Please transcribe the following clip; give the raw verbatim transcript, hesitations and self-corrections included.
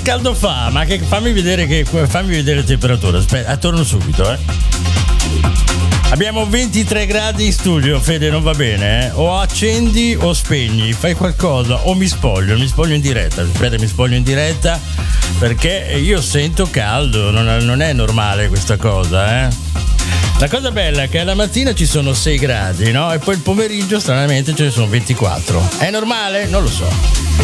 caldo fa? Ma che fammi vedere che fammi vedere la temperatura. Aspetta, torno subito, eh. Abbiamo ventitré gradi in studio, Fede, non va bene, eh? O accendi o spegni, fai qualcosa, o mi spoglio, mi spoglio in diretta. Aspetta, mi spoglio in diretta perché io sento caldo, non, non è normale questa cosa, eh? La cosa bella è che alla mattina ci sono sei gradi, no? E poi il pomeriggio stranamente ce ne sono ventiquattro. È normale? Non lo so.